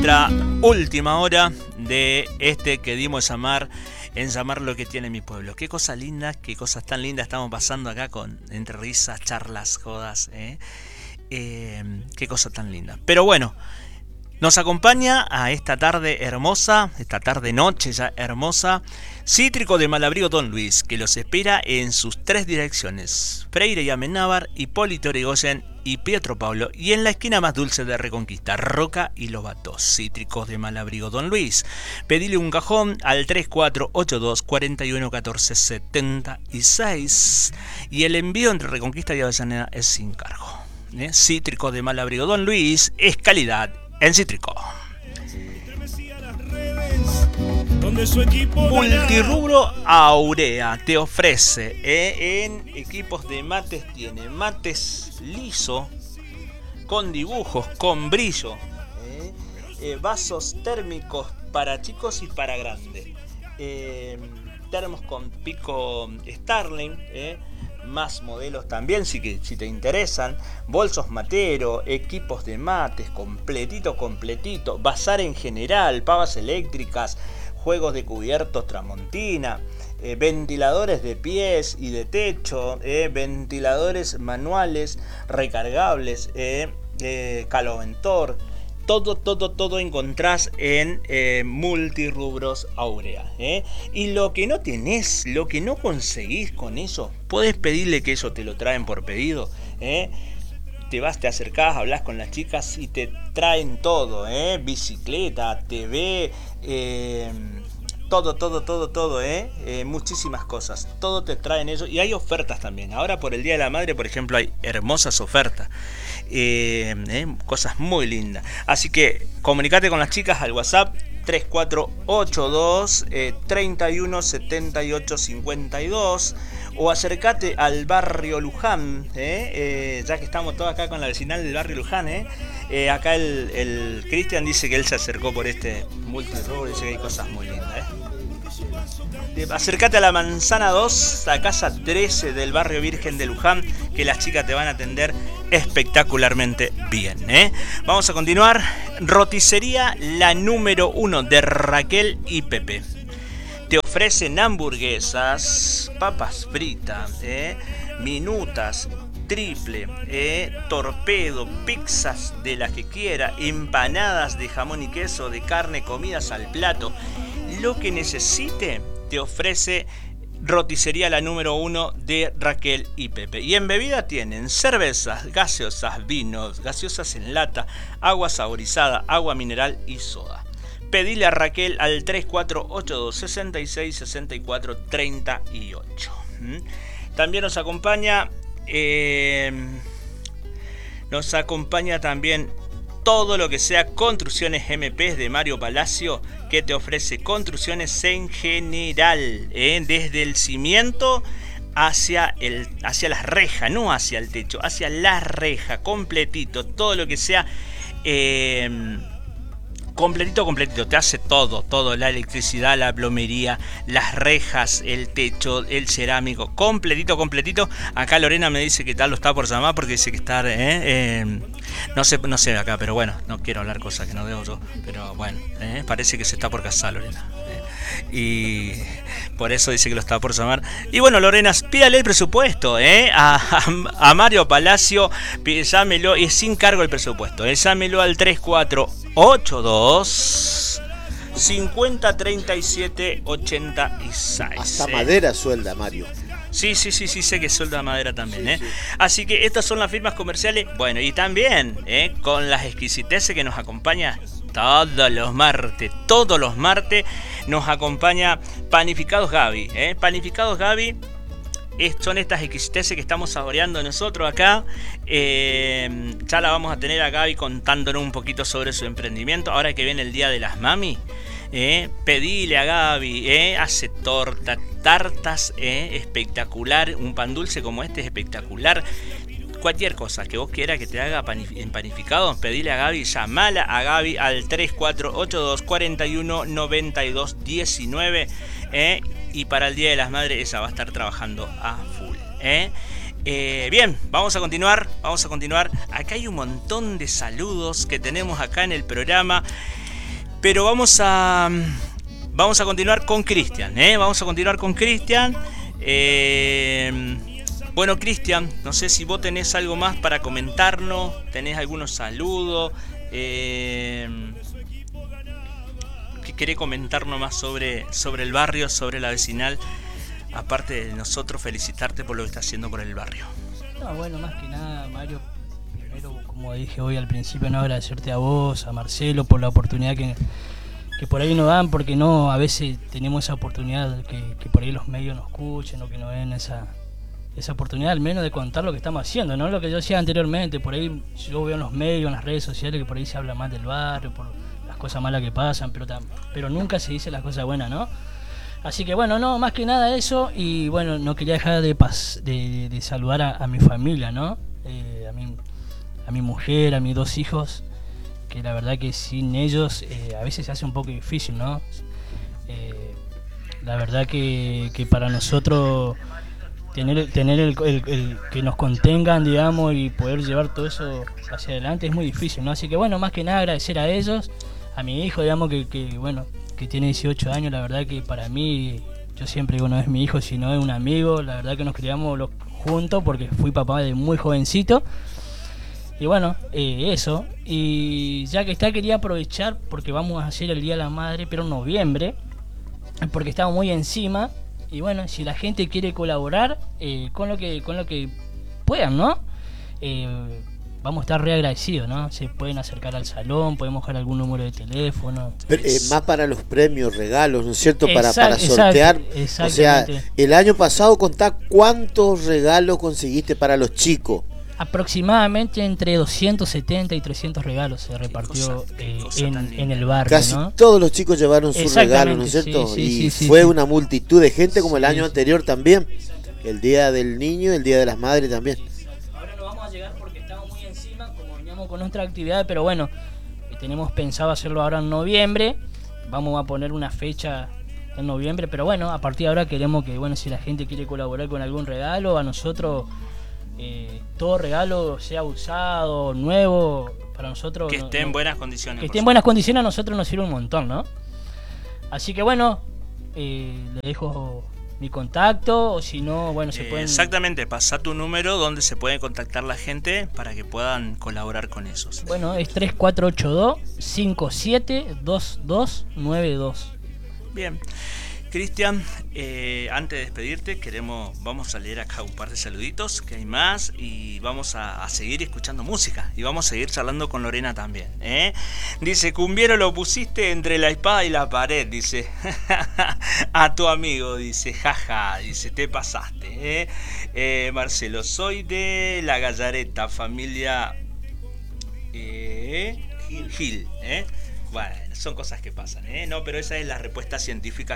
nuestra última hora de este que dimos en llamar lo que tiene mi pueblo. Qué cosas lindas, qué cosas tan lindas estamos pasando acá con entre risas, charlas, jodas. Qué cosa tan linda. Pero bueno, nos acompaña a esta tarde hermosa, esta tarde noche ya hermosa, Cítrico de Malabrigo Don Luis, que los espera en sus tres direcciones: Freire y Amenábar, Hipólito Yrigoyen y Pietro Pablo, y en la esquina más dulce de Reconquista, Roca y Lobato. Cítricos de Malabrigo Don Luis. Pedile un cajón al 3482 41 14 76 y el envío entre Reconquista y Avellaneda es sin cargo. Cítricos de Malabrigo Don Luis es calidad en cítrico. Multirrubro Aurea te ofrece en equipos de mates, tiene mates liso con dibujos, con brillo, vasos térmicos para chicos y para grandes, termos con pico Starling, más modelos también si te interesan, bolsos matero, equipos de mates, completito, bazar en general, pavas eléctricas, juegos de cubiertos Tramontina, ventiladores de pies y de techo, ventiladores manuales recargables, caloventor. Todo encontrás en Multirrubros Aurea. Y lo que no tenés, lo que no conseguís con eso, podés pedirle que eso te lo traen por pedido. Te acercás, hablas con las chicas y te traen todo. Bicicleta, TV, todo, muchísimas cosas. Todo te traen eso. Y hay ofertas también. Ahora por el Día de la Madre, por ejemplo, hay hermosas ofertas. Cosas muy lindas. Así que comunicate con las chicas al WhatsApp 3482 31 78 52 o acércate al barrio Luján, ya que estamos todos acá con la vecinal del barrio Luján. Acá el Cristian dice que él se acercó por este multirrubro y dice que hay cosas muy lindas. Acércate a la Manzana 2, a casa 13 del barrio Virgen de Luján, que las chicas te van a atender espectacularmente bien. Vamos a continuar. Roticería La Número 1 de Raquel y Pepe. Te ofrecen hamburguesas, papas fritas, minutas, triple, torpedo, pizzas de las que quiera, empanadas de jamón y queso, de carne, comidas al plato. Lo que necesite te ofrece Roticería La Número 1 de Raquel y Pepe. Y en bebida tienen cervezas, gaseosas, vinos, gaseosas en lata, agua saborizada, agua mineral y soda. Pedile a Raquel al 3482 66 64 38. También nos acompaña también todo lo que sea construcciones MP de Mario Palacio, que te ofrece construcciones en general, desde el cimiento hacia las rejas, no hacia el techo, hacia la reja, completito, todo lo que sea completito, te hace todo, la electricidad, la plomería, las rejas, el techo, el cerámico, completito. Acá Lorena me dice que tal lo está por llamar porque dice que está, no sé acá, pero bueno, no quiero hablar cosas que no debo yo, pero bueno, parece que se está por casar Lorena. Y por eso dice que lo está por llamar. Y bueno, Lorena, pídale el presupuesto a Mario Palacio, llámelo, es sin cargo el presupuesto, llámelo al 3482 50 37 86. Hasta madera suelda Mario. Sí, sé que suelda madera también, sí. Así que estas son las firmas comerciales. Bueno, y también con las exquisiteces que nos acompaña todos los martes nos acompaña Panificados Gaby. Panificados Gaby son estas exquisiteces que estamos saboreando nosotros acá. Ya la vamos a tener a Gaby contándonos un poquito sobre su emprendimiento. Ahora que viene el Día de las Mami, pedile a Gaby, hace tartas, espectacular. Un pan dulce como este es espectacular. Cualquier cosa que vos quieras que te haga en panificado, pedile a Gaby, llamala a Gaby al 3482 41 92 19, y para el Día de las Madres ella va a estar trabajando a full. Bien, vamos a continuar. Acá hay un montón de saludos que tenemos acá en el programa. Pero vamos a continuar con Cristian, Vamos a continuar con Cristian. Bueno, Cristian, no sé si vos tenés algo más para comentarnos, tenés algunos saludos, ¿qué querés comentarnos más sobre el barrio, sobre la vecinal? Aparte de nosotros felicitarte por lo que estás haciendo por el barrio. No, bueno, más que nada, Mario, primero, como dije hoy al principio, no agradecerte a vos, a Marcelo, por la oportunidad que por ahí nos dan, porque no, a veces tenemos esa oportunidad que por ahí los medios nos escuchen o que nos den esa oportunidad al menos de contar lo que estamos haciendo, ¿no? Lo que yo decía anteriormente, por ahí yo veo en los medios, en las redes sociales, que por ahí se habla más del barrio, por las cosas malas que pasan, pero nunca se dice las cosas buenas, ¿no? Así que bueno, no, más que nada eso, y bueno, no quería dejar de saludar a mi familia, ¿no? A mi mujer, a mis 2 hijos, que la verdad que sin ellos a veces se hace un poco difícil, ¿no? La verdad que para nosotros tener el que nos contengan, digamos, y poder llevar todo eso hacia adelante es muy difícil, ¿no? Así que bueno, más que nada agradecer a ellos, a mi hijo, digamos, que tiene 18 años, la verdad que para mí, yo siempre digo, no es mi hijo, sino es un amigo, la verdad que nos criamos juntos porque fui papá de muy jovencito. Y bueno, eso, y ya que está, quería aprovechar porque vamos a hacer el Día de la Madre, pero en noviembre, porque estamos muy encima. Y bueno, si la gente quiere colaborar con lo que puedan, ¿no? Vamos a estar re agradecidos, ¿no? Se pueden acercar al salón, podemos dejar algún número de teléfono. Pero, más para los premios, regalos, ¿no es cierto? Para sortear. O sea, el año pasado contá cuántos regalos conseguiste para los chicos. Aproximadamente entre 270 y 300 regalos se repartió en el barrio, casi, ¿no? Todos los chicos llevaron sus regalos, ¿no es cierto? Sí, fue una multitud de gente, como el año anterior también. El Día del Niño, el Día de las Madres también. Ahora no vamos a llegar porque estamos muy encima, como veníamos con nuestra actividad, pero bueno, tenemos pensado hacerlo ahora en noviembre. Vamos a poner una fecha en noviembre, pero bueno, a partir de ahora queremos que, bueno, si la gente quiere colaborar con algún regalo, a nosotros... todo regalo, sea usado, nuevo, para nosotros... Que esté en buenas condiciones. Que esté en buenas condiciones a nosotros nos sirve un montón, ¿no? Así que bueno, le dejo mi contacto, o si no, bueno, se pueden... Exactamente, pasá tu número donde se puede contactar la gente para que puedan colaborar con esos. Bueno, es 3482-572292. Bien. Cristian, antes de despedirte, vamos a leer acá un par de saluditos, que hay más, y vamos a seguir escuchando música, y vamos a seguir charlando con Lorena también, Dice, Cumbiero, lo pusiste entre la espada y la pared, dice, a tu amigo, dice, jaja, dice, te pasaste, Marcelo, soy de La Gallareta, familia Gil, Bueno, son cosas que pasan, No, pero esa es la respuesta científica